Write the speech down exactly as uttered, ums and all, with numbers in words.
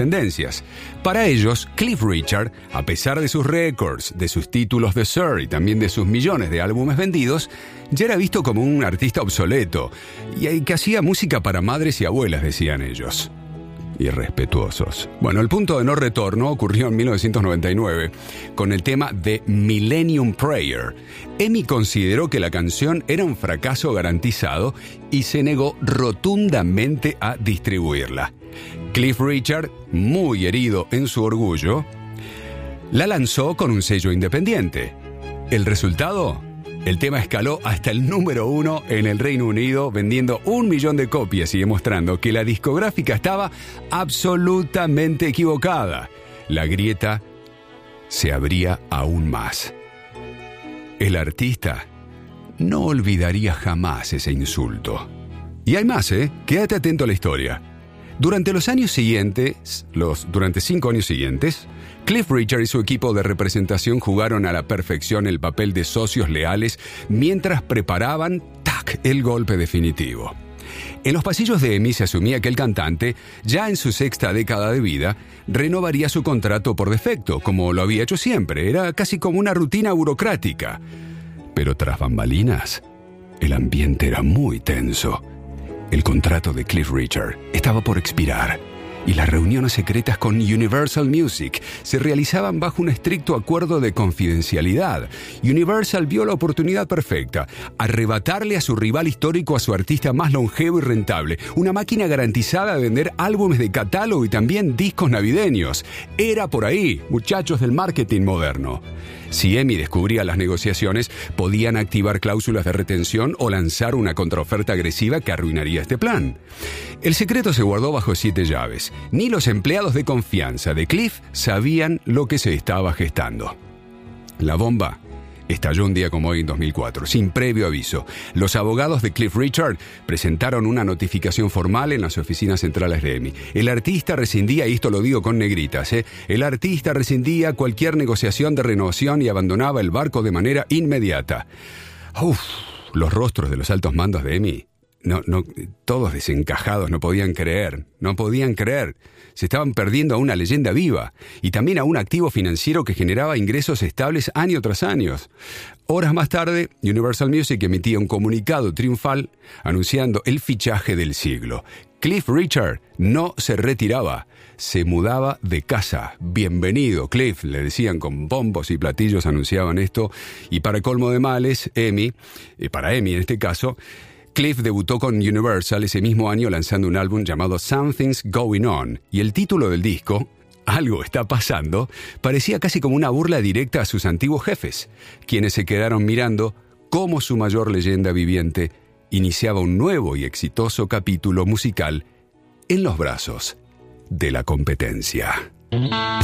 tendencias. Para ellos, Cliff Richard, a pesar de sus récords, de sus títulos de Sir y también de sus millones de álbumes vendidos, ya era visto como un artista obsoleto y que hacía música para madres y abuelas, decían ellos. Irrespetuosos. Bueno, el punto de no retorno ocurrió en mil novecientos noventa y nueve con el tema The Millennium Prayer. EMI consideró que la canción era un fracaso garantizado y se negó rotundamente a distribuirla. Cliff Richard, muy herido en su orgullo, la lanzó con un sello independiente. ¿El resultado? El tema escaló hasta el número uno en el Reino Unido, vendiendo un millón de copias y demostrando que la discográfica estaba absolutamente equivocada. La grieta se abría aún más. El artista no olvidaría jamás ese insulto. Y hay más, ¿eh? Quédate atento a la historia. Durante los años siguientes, los, durante cinco años siguientes, Cliff Richard y su equipo de representación jugaron a la perfección el papel de socios leales mientras preparaban, ¡tac!, el golpe definitivo. En los pasillos de EMI se asumía que el cantante, ya en su sexta década de vida, renovaría su contrato por defecto, como lo había hecho siempre. Era casi como una rutina burocrática. Pero tras bambalinas, el ambiente era muy tenso. El contrato de Cliff Richard estaba por expirar y las reuniones secretas con Universal Music se realizaban bajo un estricto acuerdo de confidencialidad. Universal vio la oportunidad perfecta: arrebatarle a su rival histórico a su artista más longevo y rentable, una máquina garantizada de vender álbumes de catálogo y también discos navideños. Era por ahí, muchachos del marketing moderno. Si EMI descubría las negociaciones, podían activar cláusulas de retención o lanzar una contraoferta agresiva que arruinaría este plan. El secreto se guardó bajo siete llaves. Ni los empleados de confianza de Cliff sabían lo que se estaba gestando. La bomba estalló un día como hoy en dos mil cuatro, sin previo aviso. Los abogados de Cliff Richard presentaron una notificación formal en las oficinas centrales de EMI. El artista rescindía, y esto lo digo con negritas, ¿eh? el artista rescindía cualquier negociación de renovación y abandonaba el barco de manera inmediata. Uf, los rostros de los altos mandos de EMI, no, no, todos desencajados, no podían creer, no podían creer. Se estaban perdiendo a una leyenda viva y también a un activo financiero que generaba ingresos estables año tras año. Horas más tarde, Universal Music emitía un comunicado triunfal anunciando el fichaje del siglo. Cliff Richard no se retiraba, se mudaba de casa. Bienvenido, Cliff, le decían con bombos y platillos, anunciaban esto. Y para colmo de males, EMI, eh, para EMI en este caso, Cliff debutó con Universal ese mismo año lanzando un álbum llamado Something's Going On, y el título del disco, Algo está pasando, parecía casi como una burla directa a sus antiguos jefes, quienes se quedaron mirando cómo su mayor leyenda viviente iniciaba un nuevo y exitoso capítulo musical en los brazos de la competencia.